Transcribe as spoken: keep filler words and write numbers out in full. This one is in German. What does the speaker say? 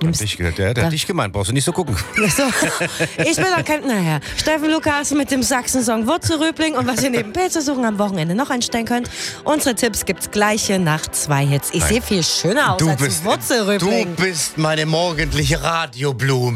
Nimmst, Dich, der, der da, hat dich gemeint, brauchst du nicht so gucken. so. Ich bin doch kein, naja, Steffen Lukas mit dem Sachsen-Song Wurzelrübling und was ihr neben Pilze am Wochenende noch einstellen könnt. Unsere Tipps gibt's gleich hier nach zwei Hits. Ich sehe viel schöner aus Du als bist, Wurzelrübling. du bist meine morgendliche Radioblume.